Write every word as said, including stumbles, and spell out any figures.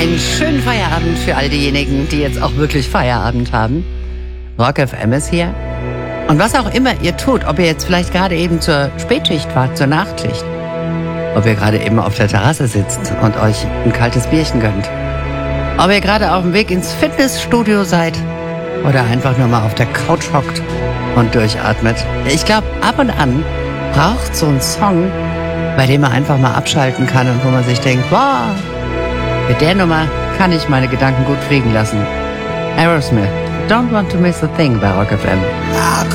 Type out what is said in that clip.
Einen schönen Feierabend für all diejenigen, die jetzt auch wirklich Feierabend haben. Rock F M ist hier. Und was auch immer ihr tut, ob ihr jetzt vielleicht gerade eben zur Spätschicht wart, zur Nachtschicht, ob ihr gerade eben auf der Terrasse sitzt und euch ein kaltes Bierchen gönnt, ob ihr gerade auf dem Weg ins Fitnessstudio seid oder einfach nur mal auf der Couch hockt und durchatmet. Ich glaube, ab und an braucht so ein Song, bei dem man einfach mal abschalten kann und wo man sich denkt, wow, mit der Nummer kann ich meine Gedanken gut fliegen lassen. Aerosmith, Don't Want to Miss a Thing bei Rock F M.